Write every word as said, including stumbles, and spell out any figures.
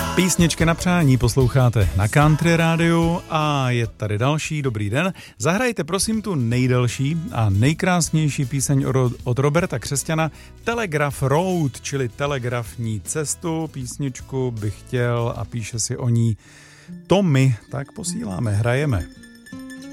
Písničky na přání posloucháte na Country rádiu a je tady další dobrý den. Zahrajte prosím tu nejdelší a nejkrásnější píseň od Roberta Křesťana Telegraph Road, čili telegrafní cestu. Písničku bych chtěl a píše si o ní Tommy, tak posíláme, hrajeme.